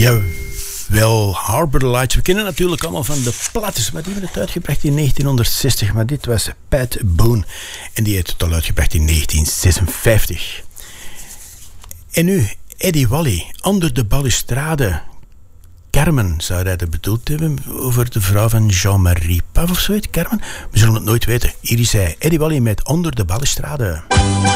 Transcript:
Jawel, Harbor Lights. We kennen natuurlijk allemaal van de Platters, maar die hebben het uitgebracht in 1960. Maar dit was Pat Boone en die heeft het al uitgebracht in 1956. En nu Eddie Wally, Onder de balustrade. Carmen zou hij het bedoeld hebben over de vrouw van Jean-Marie Paf of zoiets. Carmen, we zullen het nooit weten. Hier is hij, Eddie Wally met Onder de balustrade.